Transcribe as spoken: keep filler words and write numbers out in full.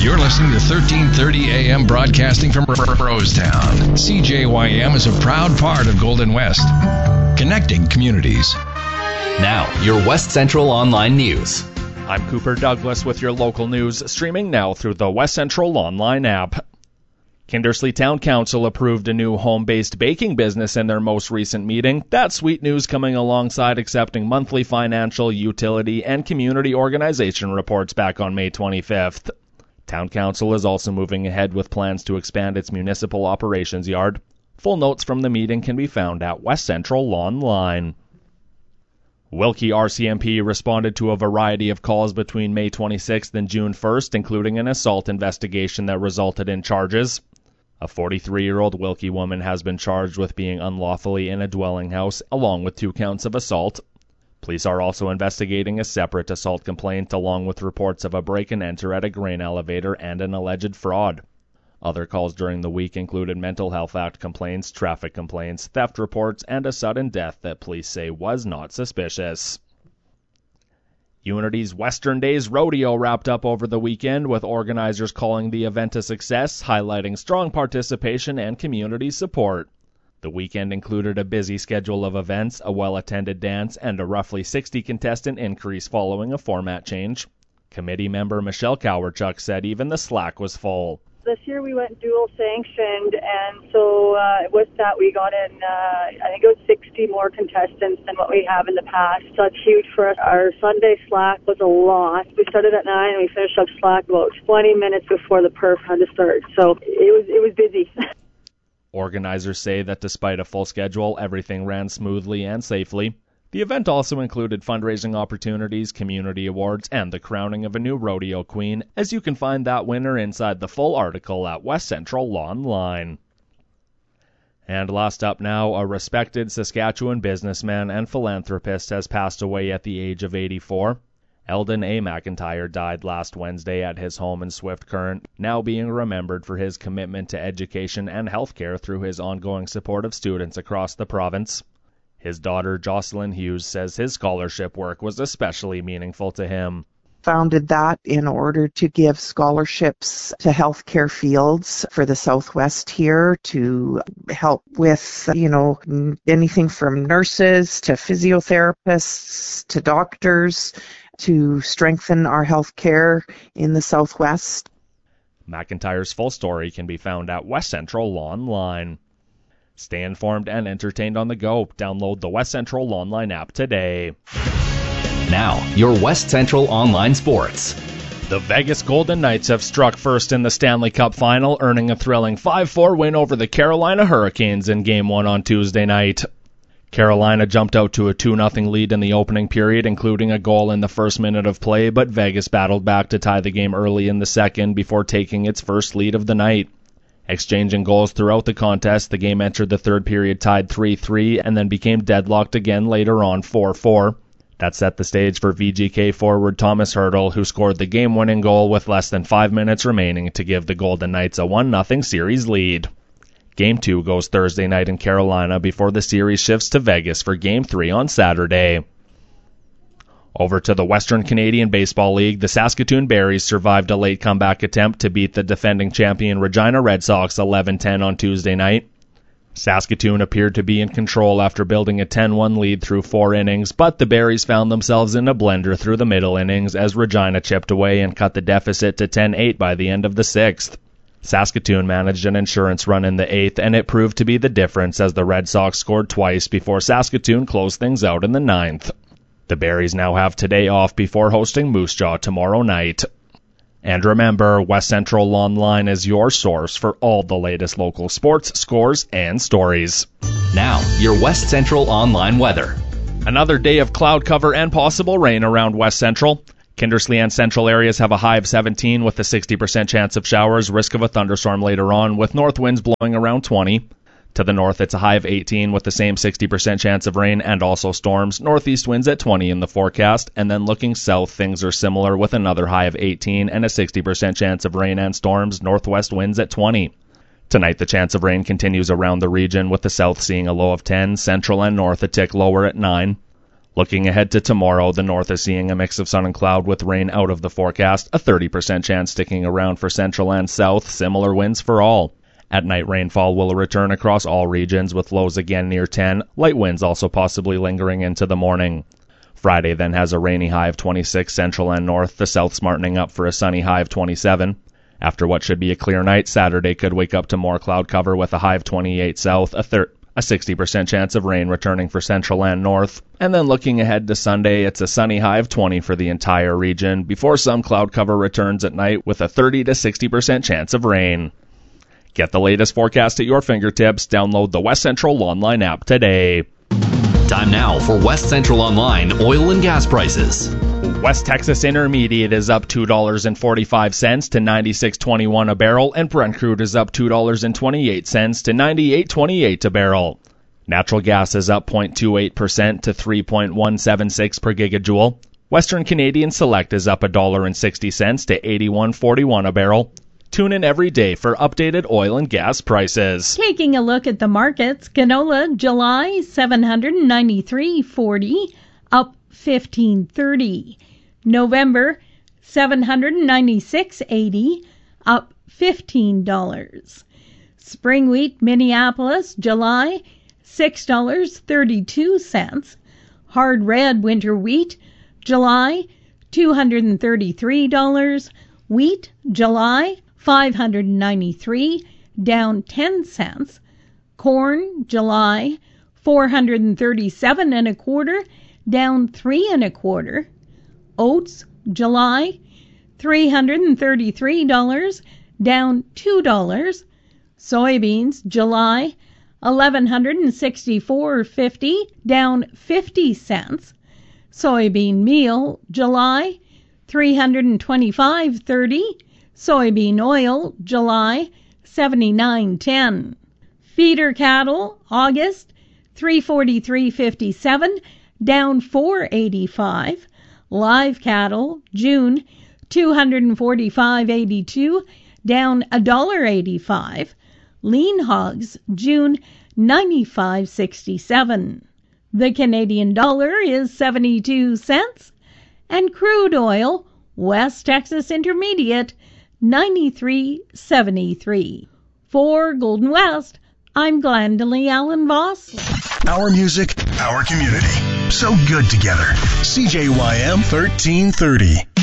You're listening to thirteen thirty A M broadcasting from Rosetown. C J Y M is a proud part of Golden West, connecting communities. Now, your West Central Online News. I'm Cooper Douglas with your local news, streaming now through the West Central Online app. Kindersley Town Council approved a new home-based baking business in their most recent meeting. That's sweet news coming alongside accepting monthly financial, utility, and community organization reports back on May twenty-fifth. Town Council is also moving ahead with plans to expand its municipal operations yard. Full notes from the meeting can be found at West Central Online. Wilkie R C M P responded to a variety of calls between May twenty-sixth and June first, including an assault investigation that resulted in charges. A forty-three-year-old Wilkie woman has been charged with being unlawfully in a dwelling house, along with two counts of assault. Police are also investigating a separate assault complaint, along with reports of a break-and-enter at a grain elevator and an alleged fraud. Other calls during the week included Mental Health Act complaints, traffic complaints, theft reports, and a sudden death that police say was not suspicious. Unity's Western Days Rodeo wrapped up over the weekend, with organizers calling the event a success, highlighting strong participation and community support. The weekend included a busy schedule of events, a well-attended dance, and a roughly sixty contestant increase following a format change. Committee member Michelle Cowerchuk said even the slack was full. This year we went dual sanctioned, and so uh, with that we got in, uh, I think it was sixty more contestants than what we have in the past. So that's huge for us. Our Sunday slack was a lot. We started at nine and we finished up slack about twenty minutes before the perf had to start. So it was it was busy. Organizers say that despite a full schedule, everything ran smoothly and safely. The event also included fundraising opportunities, community awards, and the crowning of a new rodeo queen, as you can find that winner inside the full article at West Central Online. And last up now, a respected Saskatchewan businessman and philanthropist has passed away at the age of eighty-four. Eldon A. McIntyre died last Wednesday at his home in Swift Current, now being remembered for his commitment to education and healthcare through his ongoing support of students across the province. His daughter, Jocelyn Hughes, says his scholarship work was especially meaningful to him. Founded that in order to give scholarships to healthcare fields for the Southwest here to help with, you know, anything from nurses to physiotherapists to doctors to strengthen our healthcare in the Southwest. McIntyre's full story can be found at West Central Online. Stay informed and entertained on the go. Download the West Central Online app today. Now, your West Central Online Sports. The Vegas Golden Knights have struck first in the Stanley Cup Final, earning a thrilling five four win over the Carolina Hurricanes in Game one on Tuesday night. Carolina jumped out to a two nothing lead in the opening period, including a goal in the first minute of play, but Vegas battled back to tie the game early in the second before taking its first lead of the night. Exchanging goals throughout the contest, the game entered the third period tied three three and then became deadlocked again later on four four. That set the stage for V G K forward Thomas Hertl, who scored the game-winning goal with less than five minutes remaining to give the Golden Knights a one nothing series lead. Game two goes Thursday night in Carolina before the series shifts to Vegas for Game three on Saturday. Over to the Western Canadian Baseball League, the Saskatoon Berries survived a late comeback attempt to beat the defending champion Regina Red Sox eleven ten on Tuesday night. Saskatoon appeared to be in control after building a ten one lead through four innings, but the Berries found themselves in a blender through the middle innings as Regina chipped away and cut the deficit to ten eight by the end of the sixth. Saskatoon managed an insurance run in the eighth, and it proved to be the difference as the Red Sox scored twice before Saskatoon closed things out in the ninth. The Berries now have today off before hosting Moose Jaw tomorrow night. And remember, West Central Online is your source for all the latest local sports, scores, and stories. Now, your West Central Online weather. Another day of cloud cover and possible rain around West Central. Kindersley and central areas have a high of seventeen with a sixty percent chance of showers, risk of a thunderstorm later on, with north winds blowing around twenty. To the north, it's a high of eighteen with the same sixty percent chance of rain and also storms. Northeast winds at twenty in the forecast. And then looking south, things are similar with another high of eighteen and a sixty percent chance of rain and storms. Northwest winds at twenty. Tonight, the chance of rain continues around the region with the south seeing a low of ten, central and north a tick lower at nine. Looking ahead to tomorrow, the north is seeing a mix of sun and cloud with rain out of the forecast, a thirty percent chance sticking around for central and south, similar winds for all. At night, rainfall will return across all regions with lows again near ten, light winds also possibly lingering into the morning. Friday then has a rainy high of twenty-six central and north, the south smartening up for a sunny high of twenty-seven. After what should be a clear night, Saturday could wake up to more cloud cover with a high of twenty-eight south, a third. A sixty percent chance of rain returning for central and north. And then looking ahead to Sunday, it's a sunny high of twenty for the entire region, before some cloud cover returns at night with a thirty to sixty percent chance of rain. Get the latest forecast at your fingertips. Download the West Central Online app today. Time now for West Central Online oil and gas prices. West Texas Intermediate is up two dollars and forty-five cents to ninety-six twenty-one a barrel, and Brent crude is up two dollars and twenty-eight cents to ninety-eight twenty-eight a barrel. Natural gas is up zero point two eight percent to three point one seven six per gigajoule. Western Canadian Select is up one dollar and sixty cents to eighty-one forty-one a barrel. Tune in every day for updated oil and gas prices. Taking a look at the markets, canola July seven hundred ninety-three forty, up fifteen thirty. November seven hundred ninety-six eighty, up fifteen dollars. Spring wheat Minneapolis July six dollars and thirty-two cents. Hard red winter wheat July two hundred thirty-three dollars. Wheat July five hundred ninety-three dollars, down ten cents. Corn July four hundred thirty-seven and a quarter, down three and a quarter. Oats July three hundred thirty-three dollars, down two dollars. Soybeans July eleven sixty-four fifty, down fifty cents. Soybean meal July three hundred twenty-five thirty. Soybean oil July seventy-nine ten. Feeder cattle August three forty-three fifty-seven, down four eighty-five. Live cattle June two forty-five eighty-two, down one dollar eighty-five. Lean hogs June ninety-five sixty-seven. The Canadian dollar is seventy-two cents, and crude oil West Texas Intermediate ninety-three seventy-three. For Golden West, I'm Glendalee Allen Voss. Our music, our community. So good together. C J Y M thirteen thirty.